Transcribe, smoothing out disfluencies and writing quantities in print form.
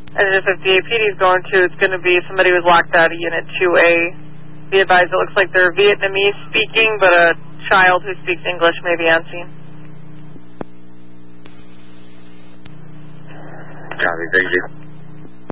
And if the APD is going to, it's going to be somebody who's locked out of Unit 2A. Be advised, it looks like they're Vietnamese speaking, but a child who speaks English may be on scene. Copy, thank you.